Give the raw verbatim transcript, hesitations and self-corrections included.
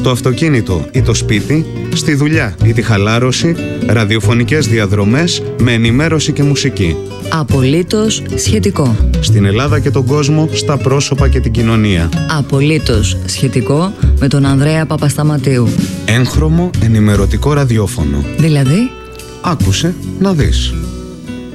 Στο αυτοκίνητο ή το σπίτι, στη δουλειά ή τη χαλάρωση, ραδιοφωνικές διαδρομές με ενημέρωση και μουσική. Απολύτως σχετικό. Στην Ελλάδα και τον κόσμο, στα πρόσωπα και την κοινωνία. Απολύτως σχετικό με τον Ανδρέα Παπασταματίου. Έγχρωμο ενημερωτικό ραδιόφωνο. Δηλαδή? Άκουσε να δεις.